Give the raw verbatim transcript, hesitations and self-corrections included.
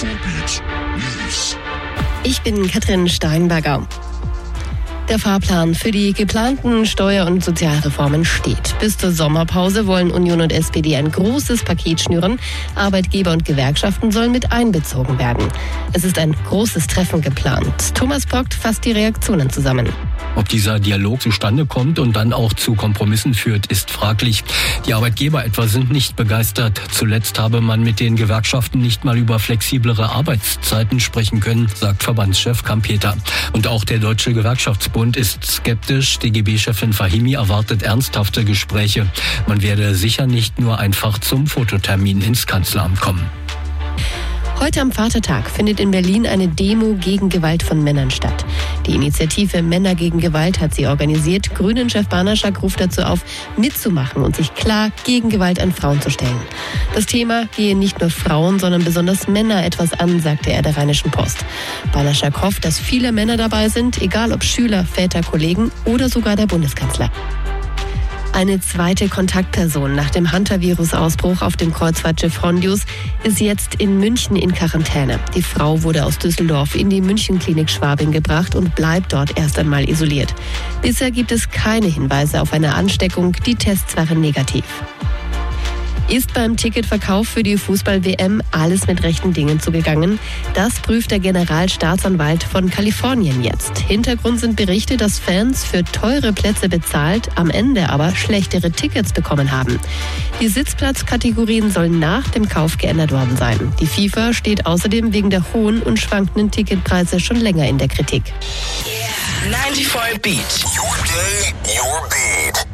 neunundvierzig News. Ich bin Katrin Steinberger. Der Fahrplan für die geplanten Steuer- und Sozialreformen steht. Bis zur Sommerpause wollen Union und S P D ein großes Paket schnüren. Arbeitgeber und Gewerkschaften sollen mit einbezogen werden. Es ist ein großes Treffen geplant. Thomas Poggt fasst die Reaktionen zusammen. Ob dieser Dialog zustande kommt und dann auch zu Kompromissen führt, ist fraglich. Die Arbeitgeber etwa sind nicht begeistert. Zuletzt habe man mit den Gewerkschaften nicht mal über flexiblere Arbeitszeiten sprechen können, sagt Verbandschef Kampeter. Und auch der Deutsche Gewerkschaftsbund ist skeptisch. D G B-Chefin Fahimi erwartet ernsthafte Gespräche. Man werde sicher nicht nur einfach zum Fototermin ins Kanzleramt kommen. Heute am Vatertag findet in Berlin eine Demo gegen Gewalt von Männern statt. Die Initiative Männer gegen Gewalt hat sie organisiert. Grünen-Chef Banaschak ruft dazu auf, mitzumachen und sich klar gegen Gewalt an Frauen zu stellen. Das Thema gehe nicht nur Frauen, sondern besonders Männer etwas an, sagte er der Rheinischen Post. Banaschak hofft, dass viele Männer dabei sind, egal ob Schüler, Väter, Kollegen oder sogar der Bundeskanzler. Eine zweite Kontaktperson nach dem Hunter-Virus-Ausbruch auf dem Kreuzfahrtschiff Hondius ist jetzt in München in Quarantäne. Die Frau wurde aus Düsseldorf in die Münchenklinik Schwabing gebracht und bleibt dort erst einmal isoliert. Bisher gibt es keine Hinweise auf eine Ansteckung, die Tests waren negativ. Ist beim Ticketverkauf für die Fußball-W M alles mit rechten Dingen zugegangen? Das prüft der Generalstaatsanwalt von Kalifornien jetzt. Hintergrund sind Berichte, dass Fans für teure Plätze bezahlt, am Ende aber schlechtere Tickets bekommen haben. Die Sitzplatzkategorien sollen nach dem Kauf geändert worden sein. Die FIFA steht außerdem wegen der hohen und schwankenden Ticketpreise schon länger in der Kritik. Yeah. neunundneunzig Beat. Your day, your beat.